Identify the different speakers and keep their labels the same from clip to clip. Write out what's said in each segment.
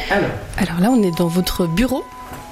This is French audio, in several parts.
Speaker 1: Alors là, on est dans votre bureau.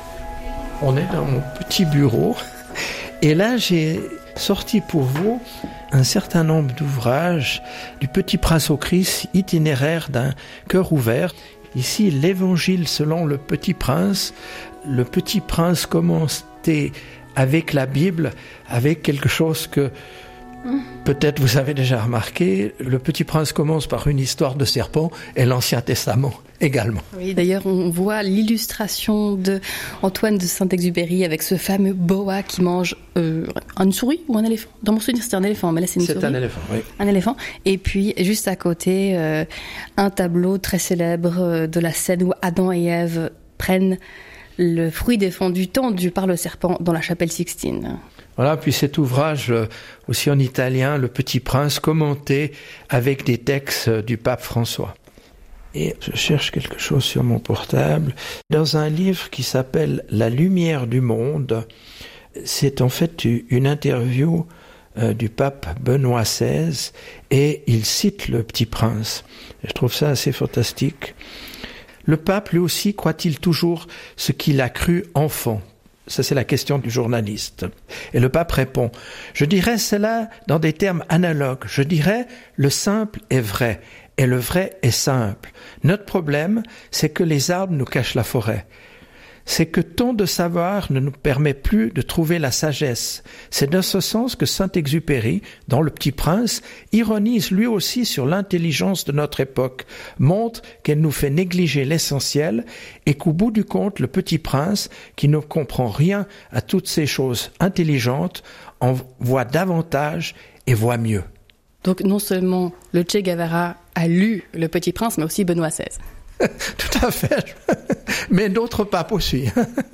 Speaker 2: On est dans mon petit bureau. Et là, j'ai sorti pour vous un certain nombre d'ouvrages du Petit Prince au Christ, itinéraire d'un cœur ouvert. Ici, l'Évangile selon le Petit Prince. Le Petit Prince commençait avec la Bible, avec quelque chose que peut-être vous avez déjà remarqué. Le Petit Prince commence par une histoire de serpent et l'Ancien Testament également.
Speaker 1: Oui, d'ailleurs, on voit l'illustration de Antoine de Saint-Exupéry avec ce fameux boa qui mange une souris ou un éléphant. Dans mon souvenir, c'était un éléphant, mais là, c'est une souris.
Speaker 2: C'est un éléphant, oui.
Speaker 1: Un éléphant. Et puis, juste à côté, un tableau très célèbre de la scène où Adam et Ève prennent le fruit défendu tendu par le serpent dans la chapelle Sixtine.
Speaker 2: Voilà, puis cet ouvrage aussi en italien, Le Petit Prince, commenté avec des textes du pape François. Et je cherche quelque chose sur mon portable. Dans un livre qui s'appelle La lumière du monde, c'est en fait une interview du pape Benoît XVI et il cite Le Petit Prince. Je trouve ça assez fantastique. Le pape, lui aussi, croit-il toujours ce qu'il a cru enfant ? Ça, c'est la question du journaliste. Et le pape répond, « Je dirais cela dans des termes analogues. Je dirais, le simple est vrai, et le vrai est simple. Notre problème, c'est que les arbres nous cachent la forêt. C'est que tant de savoir ne nous permet plus de trouver la sagesse. C'est dans ce sens que Saint-Exupéry, dans Le Petit Prince, ironise lui aussi sur l'intelligence de notre époque, montre qu'elle nous fait négliger l'essentiel et qu'au bout du compte, le Petit Prince, qui ne comprend rien à toutes ces choses intelligentes, en voit davantage et voit mieux. »
Speaker 1: Donc non seulement le Che Guevara a lu Le Petit Prince, mais aussi Benoît XVI.
Speaker 2: Tout à fait, mais d'autres papes aussi.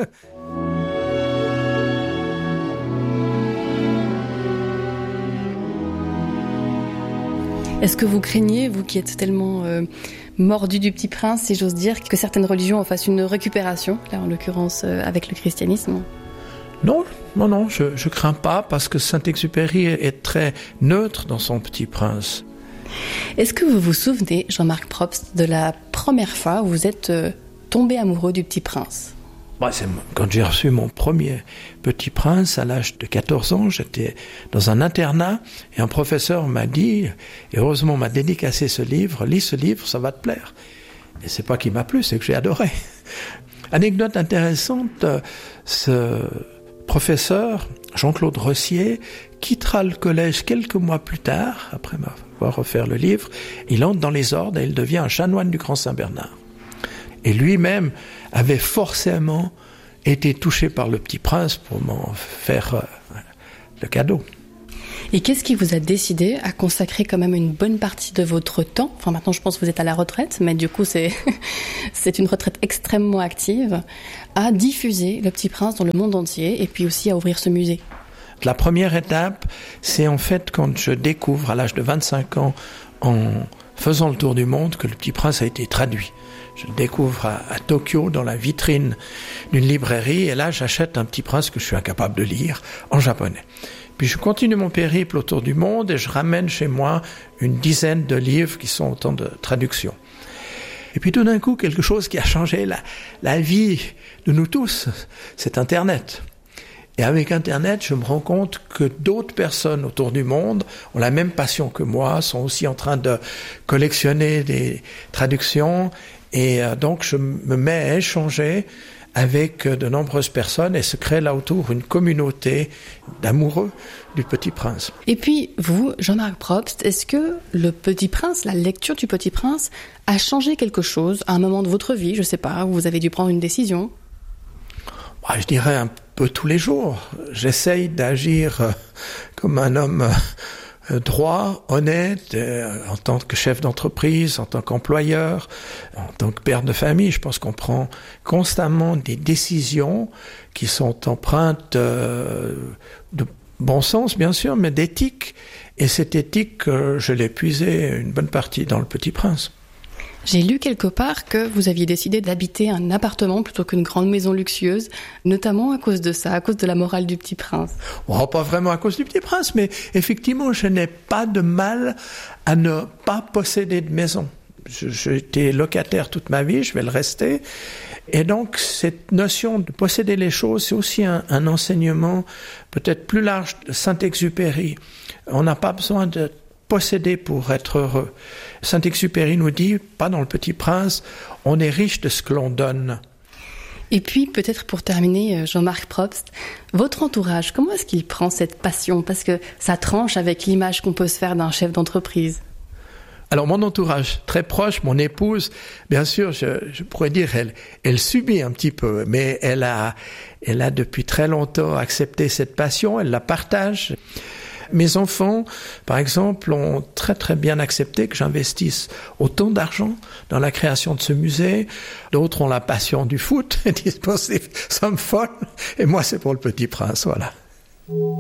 Speaker 1: Est-ce que vous craignez, vous qui êtes tellement mordu du Petit Prince, si j'ose dire, que certaines religions en fassent une récupération, là en l'occurrence avec le christianisme ?
Speaker 2: Non, je crains pas parce que Saint-Exupéry est très neutre dans son Petit Prince.
Speaker 1: Est-ce que vous vous souvenez, Jean-Marc Probst, de la première fois où vous êtes tombé amoureux du Petit Prince ?
Speaker 2: C'est quand j'ai reçu mon premier Petit Prince à l'âge de 14 ans, j'étais dans un internat et un professeur m'a dit, et heureusement m'a dédicacé ce livre, lis ce livre, ça va te plaire. Et c'est pas qu'il m'a plu, c'est que j'ai adoré. Anecdote intéressante, ce professeur, Jean-Claude Rossier, quittera le collège quelques mois plus tard, après m'avoir offert le livre, il entre dans les ordres et il devient un chanoine du Grand Saint-Bernard. Et lui-même avait forcément été touché par le Petit Prince pour m'en faire le cadeau.
Speaker 1: Et qu'est-ce qui vous a décidé à consacrer quand même une bonne partie de votre temps, enfin maintenant je pense que vous êtes à la retraite, mais du coup c'est une retraite extrêmement active, à diffuser le Petit Prince dans le monde entier et puis aussi à ouvrir ce musée ?
Speaker 2: La première étape, c'est en fait quand je découvre à l'âge de 25 ans, en faisant le tour du monde, que le Petit Prince a été traduit. Je le découvre à Tokyo, dans la vitrine d'une librairie, et là j'achète un Petit Prince que je suis incapable de lire en japonais. Puis je continue mon périple autour du monde et je ramène chez moi une dizaine de livres qui sont autant de traductions. Et puis tout d'un coup, quelque chose qui a changé la vie de nous tous, c'est Internet. Et avec Internet, je me rends compte que d'autres personnes autour du monde ont la même passion que moi, sont aussi en train de collectionner des traductions. Et donc, je me mets à échanger avec de nombreuses personnes et se crée là autour une communauté d'amoureux du Petit Prince.
Speaker 1: Et puis, vous, Jean-Marc Probst, est-ce que le Petit Prince, la lecture du Petit Prince, a changé quelque chose à un moment de votre vie, je sais pas, où vous avez dû prendre une décision ?
Speaker 2: Je dirais un peu tous les jours. J'essaye d'agir comme un homme droit, honnête, en tant que chef d'entreprise, en tant qu'employeur, en tant que père de famille. Je pense qu'on prend constamment des décisions qui sont empreintes de bon sens, bien sûr, mais d'éthique. Et cette éthique, je l'ai puisée une bonne partie dans Le Petit Prince.
Speaker 1: J'ai lu quelque part que vous aviez décidé d'habiter un appartement plutôt qu'une grande maison luxueuse, notamment à cause de ça, à cause de la morale du Petit Prince.
Speaker 2: Pas vraiment à cause du Petit Prince, mais effectivement, je n'ai pas de mal à ne pas posséder de maison. J'ai été locataire toute ma vie, je vais le rester. Et donc, cette notion de posséder les choses, c'est aussi un enseignement peut-être plus large de Saint-Exupéry. On n'a pas besoin de posséder pour être heureux. Saint-Exupéry nous dit, pas dans Le Petit Prince, on est riche de ce que l'on donne.
Speaker 1: Et puis, peut-être pour terminer, Jean-Marc Probst, votre entourage, comment est-ce qu'il prend cette passion? Parce que ça tranche avec l'image qu'on peut se faire d'un chef d'entreprise.
Speaker 2: Alors, mon entourage très proche, mon épouse, bien sûr, je pourrais dire, elle subit un petit peu, mais elle a depuis très longtemps accepté cette passion, elle la partage. Mes enfants, par exemple, ont très très bien accepté que j'investisse autant d'argent dans la création de ce musée. D'autres ont la passion du foot et disent, bon, c'est somme folle. Et moi, c'est pour Le Petit Prince, voilà.